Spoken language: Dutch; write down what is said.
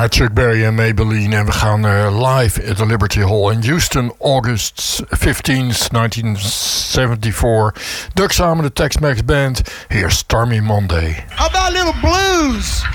Ja, Chuck Berry en Maybelline. En we gaan live at the Liberty Hall in Houston, August 15th, 1974. Duck samen de Tex-Mex Band. Here's Stormy Monday. How about a little blues?